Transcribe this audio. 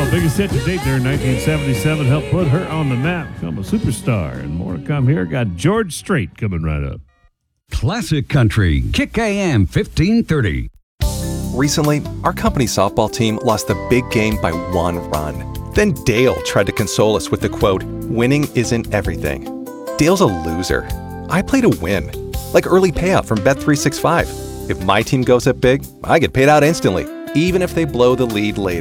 Biggest hit to date there in 1977 helped put her on the map, become a superstar. And more to come here. Got George Strait coming right up. Classic Country, Kick AM 1530. Recently, our company softball team lost the big game by 1 run. Then Dale tried to console us with the quote, "Winning isn't everything." Dale's a loser. I play to win, like early payout from Bet365. If my team goes up big, I get paid out instantly, even if they blow the lead later.